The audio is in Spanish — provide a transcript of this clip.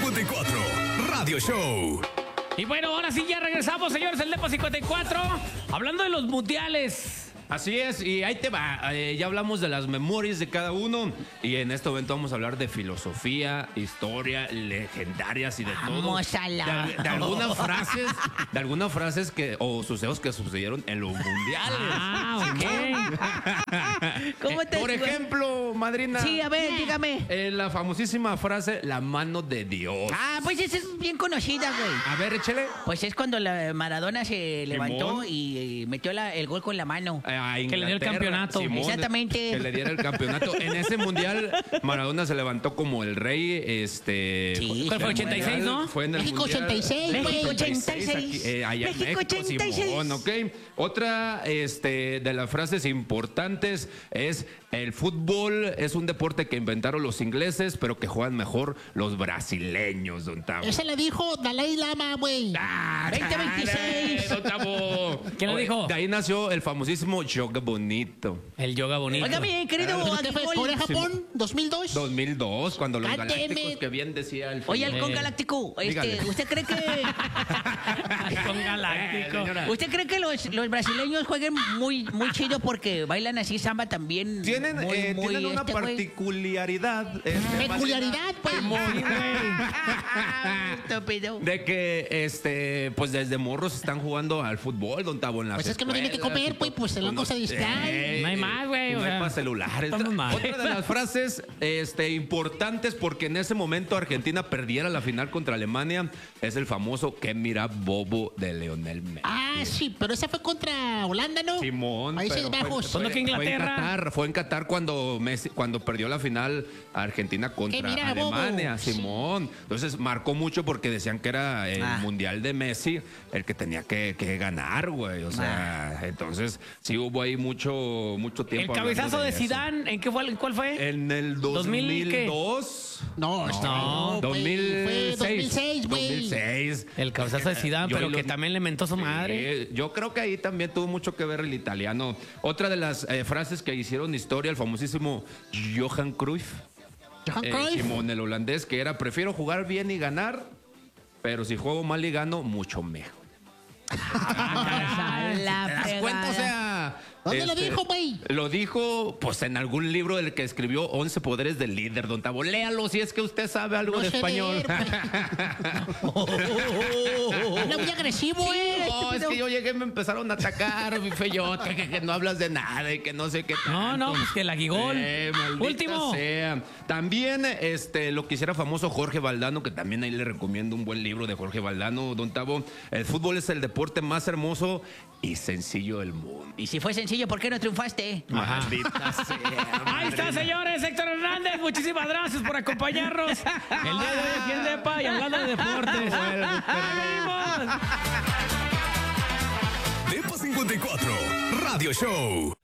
54 Radio Show. Y bueno, ahora sí ya regresamos, señores, el Depa 54, hablando de los mundiales. Así es, y ahí te va. Ya hablamos de las memorias de cada uno y en este momento vamos a hablar de filosofía, historia, legendarias y de todo. Vamos a la... De algunas frases que o sucesos que sucedieron en los mundiales. Ah, ok. ¿Cómo te Por ejemplo, madrina. Sí, a ver, dígame. La famosísima frase, la mano de Dios. Ah, pues esa es bien conocida, güey. A ver, échale. Pues es cuando la Maradona se levantó y metió el gol con la mano. A Que le dio el Inglaterra, campeonato. Exactamente. Que le diera el campeonato. En ese mundial, Maradona se levantó como el rey. Sí. ¿Cuál fue? 86, ¿no? Fue en el México mundial. 86, güey. México 86. aquí, allá en México 86. Simón, ¿ok? Otra de las frases importantes es: el fútbol es un deporte que inventaron los ingleses, pero que juegan mejor los brasileños, don Tavo. Ese le dijo Dalai Lama, güey. 2026. Don Tavo. ¿Quién lo dijo? De ahí nació el famosísimo yoga bonito. El yoga bonito. Oiga, bien, querido ¿Pero qué fue? Aguijol. ¿Corea-Japón? ¿2002? 2002, cuando los God damn galácticos, it. que bien decía el Oye, final. Halcón Galáctico, dígale. ¿usted cree que Con galáctico. señora. usted cree que los brasileños jueguen muy chido porque bailan así samba también? Tienen, muy, tienen una güey? particularidad. Peculiaridad, pues. Estúpido. De que, pues desde morros están jugando al fútbol, don Tavo, en las Pues es que no tiene que escuelas comer, y pues, todo. pues el loco se distrae. No hay más, güey, No o hay sea, más celulares. estamos mal. Otra de las frases importantes porque en ese momento Argentina perdiera la final contra Alemania es el famoso "que mira bobo" de Lionel Messi. Ah, sí, pero esa fue contra Holanda, ¿no? Simón, Países pero Bajos. ¿Cuándo que Inglaterra? Fue en Qatar cuando cuando perdió la final Argentina contra Que mira, Alemania, bobo. Simón. Entonces marcó mucho porque decían que era el mundial de Messi el que tenía que ganar, güey. O sea, entonces sí hubo ahí mucho El tiempo. cabezazo hablando de eso. Zidane, ¿en cuál fue? En el 2000, ¿qué? 2002. No, No, güey, 2006. Fue 2006, güey. 2006. El cabezazo de Zidane, Yo pero lo- que también le mentó su madre. Sí, yo creo que ahí también tuvo mucho que ver el italiano. Otra de las frases que hicieron historia, el famosísimo Johan Cruyff. Johan Cruyff. Simón, el holandés, que era: prefiero jugar bien y ganar, pero si juego mal y gano, mucho mejor. La ¿Te das cuenta? O sea... ¿Dónde lo dijo, güey? Lo dijo, pues, en algún libro del que escribió 11 poderes del líder, don Tavo. Léalo si es que usted sabe algo No de sé español. leer, Anda muy agresivo, No, es que yo llegué y me empezaron a atacar, mi feyote, que no hablas de nada y que no sé qué No, tanto. pues que el aguigol. Maldita Último. sea. También lo que hiciera famoso Jorge Valdano, que también ahí le recomiendo un buen libro de Jorge Valdano, don Tavo. El fútbol es el deporte más hermoso y sencillo del mundo. Y si fue sencillo, ¿por qué no triunfaste? Maldita sea. Ahí está, señores. Héctor Hernández, muchísimas gracias por acompañarnos el día de hoy aquí en Depa y hablando de deportes. ¡Ánimo! Depa 54 Radio Show.